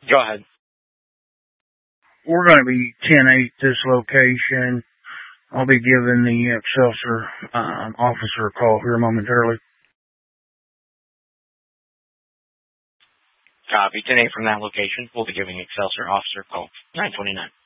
Go ahead. We're going to be 10-8 this location. I'll be giving the Excelsior officer a call here momentarily. Copy. 10-8 from that location. We'll be giving Excelsior officer a call. 929.